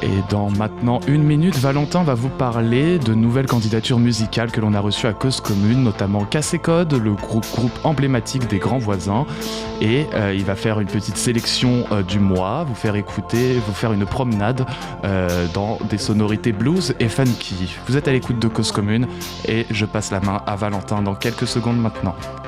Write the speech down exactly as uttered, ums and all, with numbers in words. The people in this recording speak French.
Et dans maintenant une minute, Valentin va vous parler de nouvelles candidatures musicales que l'on a reçues à Cause Commune, notamment Cassé Code, le groupe, groupe emblématique des Grands Voisins. Et euh, il va faire une petite sélection euh, du mois, vous faire écouter, vous faire une promenade euh, dans des sonorités blues et funky. Vous êtes à l'écoute de Cause Commune et je passe la main à Valentin dans quelques secondes maintenant.